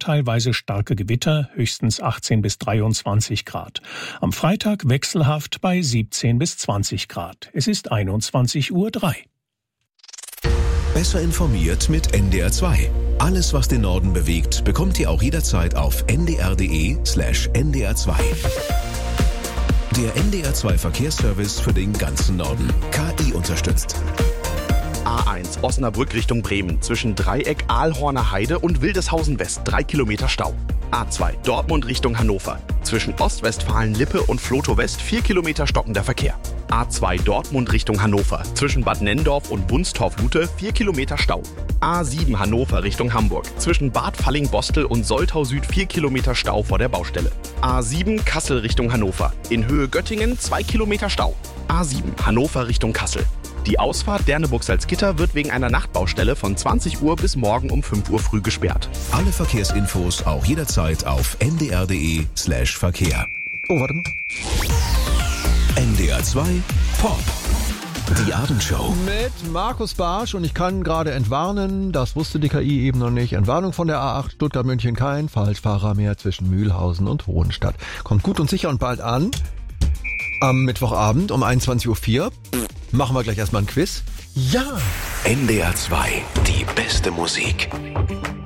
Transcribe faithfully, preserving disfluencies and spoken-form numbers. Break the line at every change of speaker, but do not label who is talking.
teilweise starke Gewitter, höchstens achtzehn bis dreiundzwanzig Grad. Am Freitag wechselhaft bei siebzehn bis zwanzig Grad. Es ist einundzwanzig Uhr drei.
Besser informiert mit N D R zwei. Alles, was den Norden bewegt, bekommt ihr auch jederzeit auf n d r punkt d e slash n d r zwei. Der N D R zwei Verkehrsservice für den ganzen Norden. K I unterstützt.
A eins Osnabrück Richtung Bremen. Zwischen Dreieck Aalhorner Heide und Wildeshausen West. Drei Kilometer Stau. A zwei Dortmund Richtung Hannover. Zwischen Ostwestfalen-Lippe und Flotow West. Vier Kilometer stockender Verkehr. A zwei Dortmund Richtung Hannover. Zwischen Bad Nenndorf und Wunstorf-Lute. Vier Kilometer Stau. A sieben Hannover Richtung Hamburg. Zwischen Bad Falling-Bostel und Soltau Süd. Vier Kilometer Stau vor der Baustelle. A sieben Kassel Richtung Hannover. In Höhe Göttingen zwei Kilometer Stau. A sieben Hannover Richtung Kassel. Die Ausfahrt Derneburg-Salzgitter wird wegen einer Nachtbaustelle von zwanzig Uhr bis morgen um fünf Uhr früh gesperrt.
Alle Verkehrsinfos auch jederzeit auf n d r punkt d e slash Verkehr.
Oh, warte mal.
N D R zwei Pop. Die Abendshow.
Mit Markus Barsch und ich kann gerade entwarnen, das wusste die K I eben noch nicht. Entwarnung von der A acht Stuttgart-München, kein Falschfahrer mehr zwischen Mühlhausen und Hohenstadt. Kommt gut und sicher und bald an. Am Mittwochabend um einundzwanzig Uhr vier machen wir gleich erstmal ein Quiz. Ja!
N D R zwei, die beste Musik.